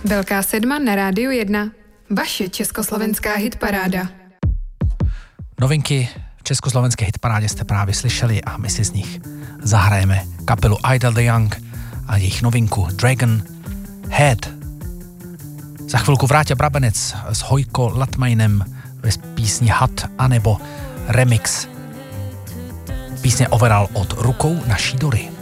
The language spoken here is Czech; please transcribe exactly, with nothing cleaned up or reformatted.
Velká sedma na Rádiu jedna. Vaše československá hitparáda. Novinky v československé hitparádě jste právě slyšeli a my si z nich zahrajeme kapelu Idle the Young a jejich novinku Dragon Head. Za chvilku Vráťa Brabenec s Hojko Latmainem ve písni Hat anebo remix písně Overall od Rukou naší Dory.